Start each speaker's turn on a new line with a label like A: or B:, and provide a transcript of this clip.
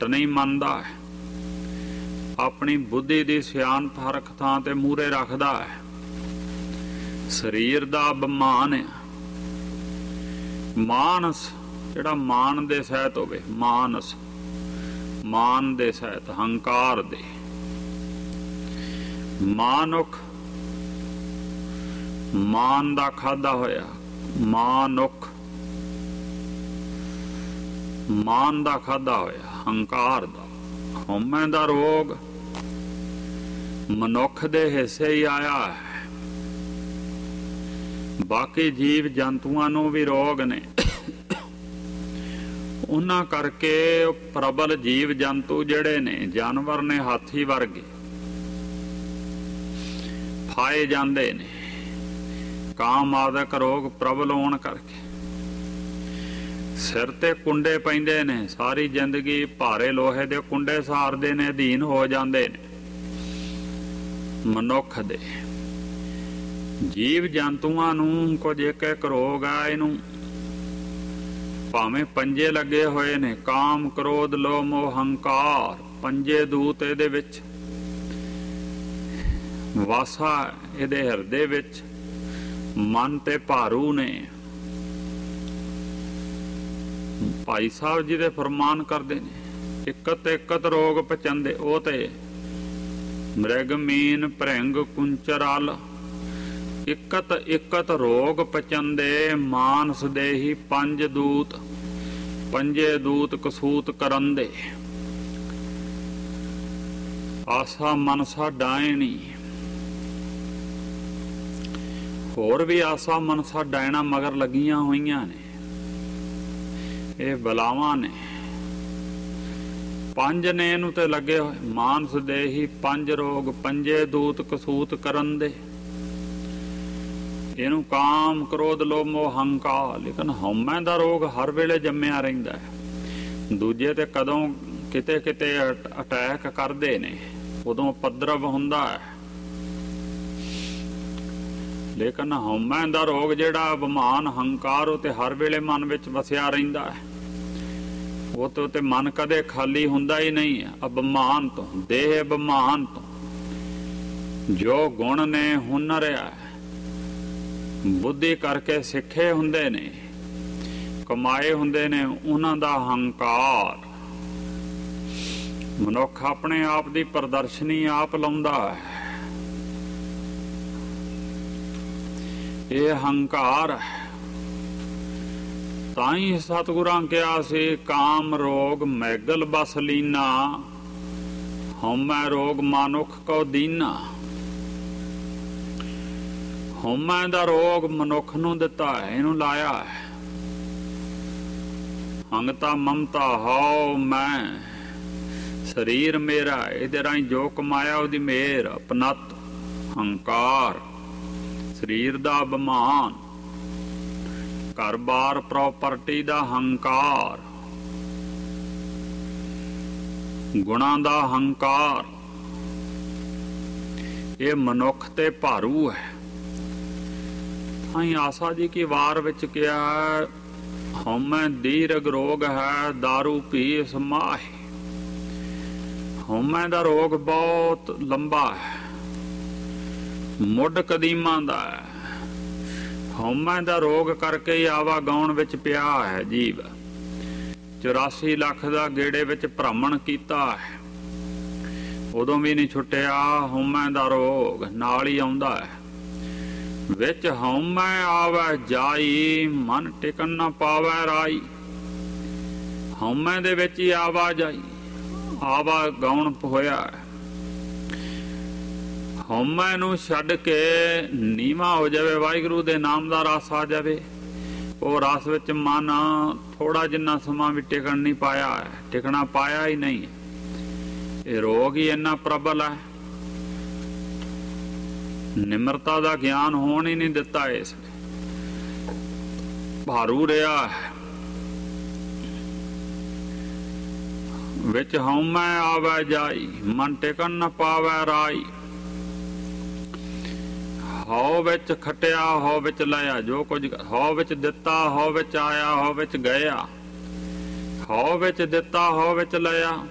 A: ਘੱਟ ਨਹੀਂ ਮੰਨਦਾ ਹੈ, ਆਪਣੀ ਬੁੱਧੀ ਦੀ ਸਿਆਣਪ ਹਰਖ ਥਾਂ ਤੇ ਮੂਹਰੇ ਰੱਖਦਾ ਹੈ। ਸਰੀਰ ਦਾ ਅਭਿਮਾਨ ਹੈ, ਮਾਨਸ ਜਿਹੜਾ ਮਾਨ ਦੇ ਸਹਿਤ ਹੋਵੇ, ਮਾਨਸ ਮਾਨ ਦੇ ਸਹਿਤ, ਹੰਕਾਰ ਦੇ। ਮਾਨੁਖ ਮਾਨ ਦਾ ਖਾਧਾ ਹੋਇਆ, ਮਾਨੁਖ ਮਾਨ ਦਾ ਖਾਧਾ ਹੋਇਆ, ਹੰਕਾਰ ਦਾ। ਹਉਮੈ ਦਾ ਰੋਗ ਮਨੁੱਖ ਦੇ ਹਿੱਸੇ ਹੀ ਆਇਆ ਹੈ, ਬਾਕੀ ਜੀਵ ਜੰਤੂਆਂ ਨੂੰ ਵੀ ਰੋਗ ਨੇ। ਉਹਨਾਂ ਕਰਕੇ ਪ੍ਰਬਲ ਜੀਵ ਜੰਤੂ ਜਿਹੜੇ ਨੇ, ਜਾਨਵਰ ਨੇ, ਹਾਥੀ ਵਰਗੇ ਫਾਏ ਜਾਂਦੇ ਨੇ। ਕਾਮ ਆਦਿਕ ਰੋਗ ਪ੍ਰਬਲ ਹੋਣ ਕਰਕੇ ਸਿਰ ਤੇ ਕੁੰਡੇ ਪੈਂਦੇ ਨੇ, ਸਾਰੀ ਜ਼ਿੰਦਗੀ ਭਾਰੇ ਲੋਹੇ ਦੇ ਕੁੰਡੇ ਸਹਾਰਦੇ ਨੇ, ਅਧੀਨ ਹੋ ਜਾਂਦੇ ਨੇ ਮਨੁੱਖ ਦੇ। ਜੀਵ ਜੰਤੂਆਂ ਨੂੰ ਕੁਝ ਇੱਕ ਇੱਕ ਰੋਗ ਆ, ਇਹਨੂੰ ਭਾਵੇਂ ਪੰਜੇ ਲੱਗੇ ਹੋਏ ਨੇ, ਕਾਮ ਕ੍ਰੋਧ ਲੋਭ ਮੋਹ ਹੰਕਾਰ, ਪੰਜੇ ਦੂਤ ਇਹਦੇ ਵਿੱਚ ਵਾਸਾ, ਇਹਦੇ ਹਿਰਦੇ ਵਿੱਚ ਮਨ ਤੇ ਭਾਰੂ ਨੇ। ਭਾਈ ਸਾਹਿਬ ਜੀ ਦੇ ਫਰਮਾਨ ਕਰਦੇ ਨੇ, ਇਕਤ ਇਕਤ ਰੋਗ ਪਚੰਦੇ, ਉਹ ਤੇ ਮ੍ਰਿਗ ਮੀਨ ਭ੍ਰਿੰਗ ਕੁੰਚਰਲ, ਇਕਤ ਇਕਤ ਰੋਗ ਪਚੰਦੇ, ਮਾਨਸ ਦੇਹੀ ਪੰਜ ਦੂਤ, ਪੰਜੇ ਦੂਤ ਕਸੂਤ ਕਰੰਦੇ। ਆਸਾ ਮਨਸਾ ਡਾਇਣੀ, ਹੋਰ ਵੀ ਆਸਾ ਮਨਸਾ ਡਾਇਣਾ ਮਗਰ ਲੱਗੀਆਂ ਹੋਈਆਂ ਨੇ, ਇਹ ਬਲਾਵਾਂ ਨੇ। ਪੰਜ ਨੇ ਇਹਨੂੰ ਤੇ ਲੱਗੇ ਹੋਏ, ਮਾਨਸ ਦੇਹੀ ਪੰਜ ਰੋਗ, ਪੰਜੇ ਦੂਤ ਕਸੂਤ ਕਰਨ ਦੇ। ਇਹਨੂੰ ਕਾਮ ਕ੍ਰੋਧ ਲੋਭ ਮੋਹ ਹੰਕਾਰ, ਲੇਕਿਨ ਹਉਮੈ ਦਾ ਰੋਗ ਹਰ ਵੇਲੇ ਜੰਮਿਆ ਰਹਿੰਦਾ ਹੈ। ਦੂਜੇ ਤੇ ਕਦੋਂ ਕਿਤੇ ਕਿਤੇ ਅਟੈਕ ਕਰਦੇ ਨੇ, ਉਦੋਂ ਉਪਦਰਵ ਹੁੰਦਾ ਹੈ, ਲੇਕਿਨ ਹਉਮੈ ਦਾ ਰੋਗ ਜਿਹੜਾ ਅਭਿਮਾਨ ਹੰਕਾਰ, ਉਹ ਤੇ ਹਰ ਵੇਲੇ ਮਨ ਵਿੱਚ ਵਸਿਆ ਰਹਿੰਦਾ ਹੈ। ਉਹ ਤੋਂ ਤੇ ਮਨ ਕਦੇ ਖਾਲੀ ਹੁੰਦਾ ਹੀ ਨਹੀਂ ਹੈ ਅਭਿਮਾਨ ਤੋਂ, ਦੇਹ ਅਭਿਮਾਨ ਤੋਂ। ਜੋ ਗੁਣ ਨੇ ਹੁਨਰ ਹੈ, ਬੁੱਧੀ ਕਰਕੇ ਸਿੱਖੇ ਹੁੰਦੇ ਨੇ, ਕਮਾਏ ਹੁੰਦੇ ਨੇ, ਉਹਨਾਂ ਦਾ ਹੰਕਾਰ। ਮਨੁੱਖ ਆਪਣੇ ਆਪ ਦੀ ਪ੍ਰਦਰਸ਼ਨੀ ਆਪ ਲਾਉਂਦਾ ਹੈ, ਇਹ ਹੰਕਾਰ ਹੈ। ਤਾਂ ਹੀ ਸਤਿਗੁਰਾਂ ਕਿਹਾ ਸੀ, ਕਾਮ ਰੋਗ ਮੈਗਲ ਬਸ ਲੀਨਾ, ਹਉਮੈ ਰੋਗ ਮਾਨੁਖ ਕੋ ਦੀਨਾ। ਹਉਮੈ ਦਾ ਰੋਗ ਮਨੁੱਖ ਨੂੰ ਦਿੱਤਾ ਹੈ, ਇਹਨੂੰ ਲਾਇਆ ਹੈ। ਹੰਗਤਾ ਮਮਤਾ ਹਉ ਮੈਂ, ਸਰੀਰ ਮੇਰਾ, ਇਹਦੇ ਰਾਹੀਂ ਜੋ ਕਮਾਇਆ ਉਹਦੀ ਮੇਰ, ਅਪਨਤ ਹੰਕਾਰ, ਸਰੀਰ ਦਾ ਅਭਿਮਾਨ, ਘਰ-ਬਾਰ ਪ੍ਰਾਪਰਟੀ ਦਾ ਹੰਕਾਰ, ਗੁਣਾਂ ਦਾ ਹੰਕਾਰ। ਇਹ ਮਨੁੱਖ ਤੇ ਭਾਰੂ ਹੈ। ਤਾਂਹੀ ਆਸਾ ਜੀ ਕੀ ਵਾਰ ਵਿੱਚ ਕਿਹਾ, ਹਉਮੈ ਦੀਰਘ ਰੋਗ ਹੈ, ਦਾਰੂ ਪੀ ਸਮਾਹਿ। ਹਉਮੈ ਦਾ ਰੋਗ ਬਹੁਤ ਲੰਬਾ ਹੈ, ਮੁੱਢ ਕਦੀਮਾਂ ਦਾ ਹੈ। ਹਉਮੈ ਦਾ ਰੋਗ ਕਰਕੇ ਹੀ ਆਵਾ ਗਾਉਣ ਵਿੱਚ ਪਿਆ ਹੈ ਜੀਵ। 84 ਲੱਖ ਦਾ ਗੇੜੇ ਵਿੱਚ ਭ੍ਰਮਣ ਕੀਤਾ ਹੈ, ਉਦੋਂ ਵੀ ਨਹੀਂ ਛੁੱਟਿਆ। ਹਉਮੈ ਦਾ ਰੋਗ ਨਾਲ ਹੀ ਆਉਂਦਾ ਹੈ। ਵਿੱਚ ਹਉਮੈ ਆਵੈ ਜਾਈ, ਮਨ ਟਿਕਣ ਨਾ ਪਾਵੈ ਰਾਈ। ਹਉਮੈ ਦੇ ਵਿੱਚ ਹੀ ਆਵਾਜਾਈ, ਆਵਾ ਗਾਉਣ ਹੋਇਆ ਹੈ। ਹਉਮੈ ਨੂੰ ਛੱਡ ਕੇ ਨੀਵਾਂ ਹੋ ਜਾਵੇ, ਵਾਹਿਗੁਰੂ ਦੇ ਨਾਮ ਦਾ ਰਸ ਆ ਜਾਵੇ, ਉਹ ਰਸ ਵਿੱਚ ਮਨ ਥੋੜਾ ਜਿੰਨਾ ਸਮਾਂ ਵੀ ਟਿਕਣ ਨਹੀਂ ਪਾਇਆ ਹੈ, ਟਿਕਣਾ ਪਾਇਆ ਹੀ ਨਹੀਂ। ਇਹ ਰੋਗ ਹੀ ਇੰਨਾ ਪ੍ਰਬਲ ਹੈ, ਨਿਮਰਤਾ ਦਾ ਗਿਆਨ ਹੋਣ ਹੀ ਨਹੀਂ ਦਿੱਤਾ। ਇਸ ਭਾਰੂ ਰਿਹਾ ਹੈ। ਵਿੱਚ ਹਉਮੈ ਆਵੈ ਜਾਈ, ਮਨ ਟਿਕਣ ਨਾ ਪਾਵੈ ਰਾਈ। ਹਉ ਵਿੱਚ ਖਟਿਆ, ਹਉ ਵਿੱਚ ਲਾਇਆ, ਜੋ ਕੁਝ ਹਉ ਵਿੱਚ ਦਿੱਤਾ, ਹਉ ਵਿੱਚ ਆਇਆ, ਹਉ ਵਿੱਚ ਗਿਆ। ਹਉ ਵਿੱਚ ਦਿੱਤਾ, ਹਉ ਵਿੱਚ ਲਾਇਆ,